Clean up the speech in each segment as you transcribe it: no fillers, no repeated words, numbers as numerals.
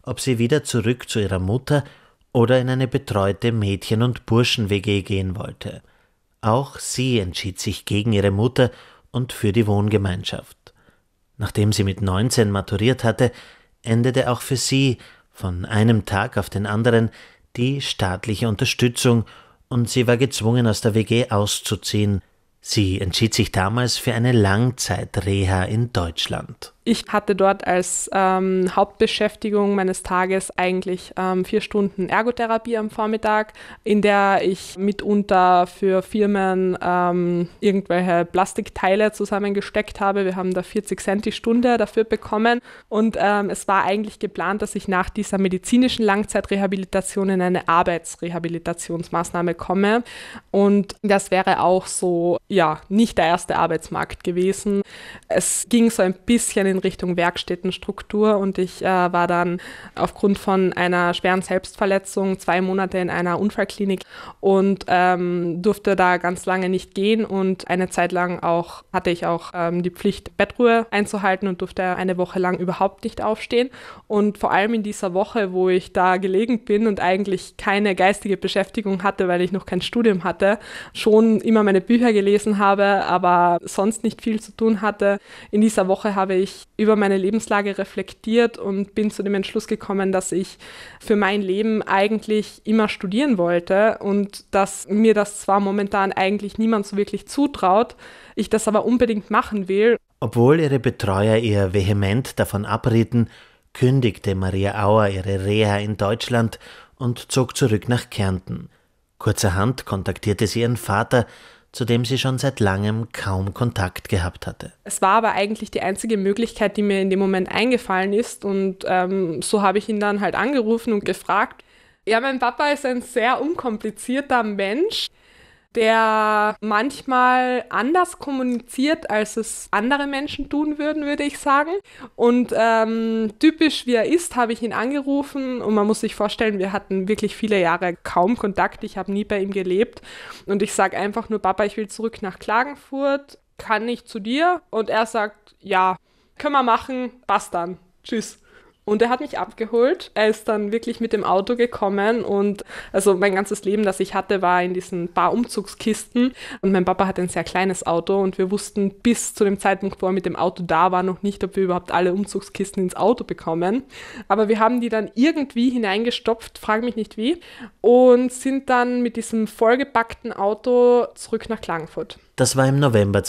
ob sie wieder zurück zu ihrer Mutter oder in eine betreute Mädchen- und Burschen-WG gehen wollte. Auch sie entschied sich gegen ihre Mutter und für die Wohngemeinschaft. Nachdem sie mit 19 maturiert hatte, endete auch für sie von einem Tag auf den anderen die staatliche Unterstützung und sie war gezwungen, aus der WG auszuziehen. Sie entschied sich damals für eine Langzeit-Reha in Deutschland. Ich hatte dort als Hauptbeschäftigung meines Tages eigentlich 4 Stunden Ergotherapie am Vormittag, in der ich mitunter für Firmen irgendwelche Plastikteile zusammengesteckt habe. Wir haben da 40 Cent die Stunde dafür bekommen und es war eigentlich geplant, dass ich nach dieser medizinischen Langzeitrehabilitation in eine Arbeitsrehabilitationsmaßnahme komme und das wäre auch so, ja, nicht der erste Arbeitsmarkt gewesen. Es ging so ein bisschen in Richtung Werkstättenstruktur und ich war dann aufgrund von einer schweren Selbstverletzung 2 Monate in einer Unfallklinik und durfte da ganz lange nicht gehen und eine Zeit lang hatte ich auch die Pflicht, Bettruhe einzuhalten und durfte eine Woche lang überhaupt nicht aufstehen. Und vor allem in dieser Woche, wo ich da gelegen bin und eigentlich keine geistige Beschäftigung hatte, weil ich noch kein Studium hatte, schon immer meine Bücher gelesen habe, aber sonst nicht viel zu tun hatte. In dieser Woche habe ich über meine Lebenslage reflektiert und bin zu dem Entschluss gekommen, dass ich für mein Leben eigentlich immer studieren wollte und dass mir das zwar momentan eigentlich niemand so wirklich zutraut, ich das aber unbedingt machen will. Obwohl ihre Betreuer ihr vehement davon abrieten, kündigte Maria Auer ihre Reha in Deutschland und zog zurück nach Kärnten. Kurzerhand kontaktierte sie ihren Vater, zu dem sie schon seit langem kaum Kontakt gehabt hatte. Es war aber eigentlich die einzige Möglichkeit, die mir in dem Moment eingefallen ist und so habe ich ihn dann halt angerufen und gefragt. Ja, mein Papa ist ein sehr unkomplizierter Mensch, der manchmal anders kommuniziert, als es andere Menschen tun würden, würde ich sagen. Und typisch wie er ist, habe ich ihn angerufen und man muss sich vorstellen, wir hatten wirklich viele Jahre kaum Kontakt. Ich habe nie bei ihm gelebt und ich sage einfach nur, Papa, ich will zurück nach Klagenfurt, kann ich zu dir? Und er sagt, ja, können wir machen, passt dann, tschüss. Und er hat mich abgeholt. Er ist dann wirklich mit dem Auto gekommen und also mein ganzes Leben, das ich hatte, war in diesen paar Umzugskisten. Und mein Papa hat ein sehr kleines Auto und wir wussten bis zu dem Zeitpunkt, wo er mit dem Auto da war, noch nicht, ob wir überhaupt alle Umzugskisten ins Auto bekommen. Aber wir haben die dann irgendwie hineingestopft, frage mich nicht wie, und sind dann mit diesem vollgepackten Auto zurück nach Klagenfurt. Das war im November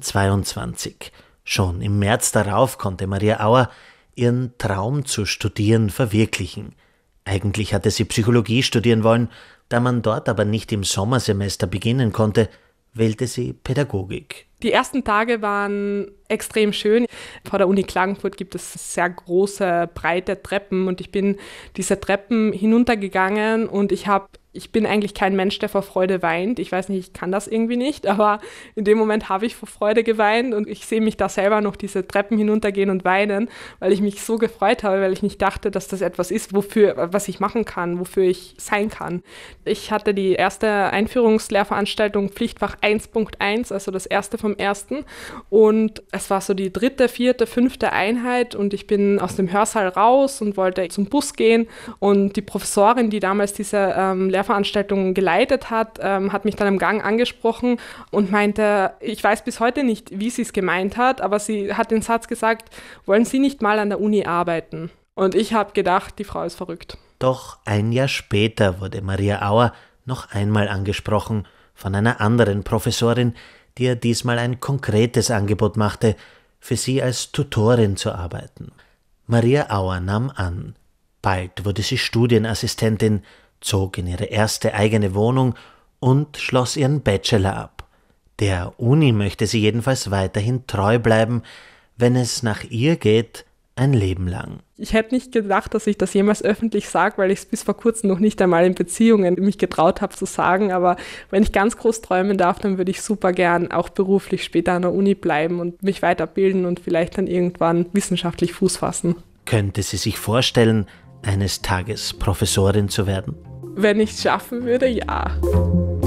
2022. Schon im März darauf konnte Maria Auer ihren Traum zu studieren verwirklichen. Eigentlich hatte sie Psychologie studieren wollen, da man dort aber nicht im Sommersemester beginnen konnte, wählte sie Pädagogik. Die ersten Tage waren extrem schön. Vor der Uni Klagenfurt gibt es sehr große, breite Treppen und ich bin diese Treppen hinuntergegangen und ich bin eigentlich kein Mensch, der vor Freude weint. Ich weiß nicht, ich kann das irgendwie nicht, aber in dem Moment habe ich vor Freude geweint und ich sehe mich da selber noch diese Treppen hinuntergehen und weinen, weil ich mich so gefreut habe, weil ich nicht dachte, dass das etwas ist, was ich machen kann, wofür ich sein kann. Ich hatte die erste Einführungslehrveranstaltung Pflichtfach 1.1, also das erste vom ersten und es war so die 3., 4., 5. Einheit und ich bin aus dem Hörsaal raus und wollte zum Bus gehen und die Professorin, die damals diese Lehrveranstaltung geleitet hat, hat mich dann im Gang angesprochen und meinte, ich weiß bis heute nicht, wie sie es gemeint hat, aber sie hat den Satz gesagt, wollen Sie nicht mal an der Uni arbeiten? Und ich habe gedacht, die Frau ist verrückt. Doch ein Jahr später wurde Maria Auer noch einmal angesprochen von einer anderen Professorin, die ihr diesmal ein konkretes Angebot machte, für sie als Tutorin zu arbeiten. Maria Auer nahm an. Bald wurde sie Studienassistentin, zog in ihre erste eigene Wohnung und schloss ihren Bachelor ab. Der Uni möchte sie jedenfalls weiterhin treu bleiben, wenn es nach ihr geht, ein Leben lang. Ich hätte nicht gedacht, dass ich das jemals öffentlich sage, weil ich es bis vor kurzem noch nicht einmal in Beziehungen mich getraut habe zu sagen, aber wenn ich ganz groß träumen darf, dann würde ich super gern auch beruflich später an der Uni bleiben und mich weiterbilden und vielleicht dann irgendwann wissenschaftlich Fuß fassen. Könnte sie sich vorstellen, eines Tages Professorin zu werden? Wenn ich es schaffen würde, ja.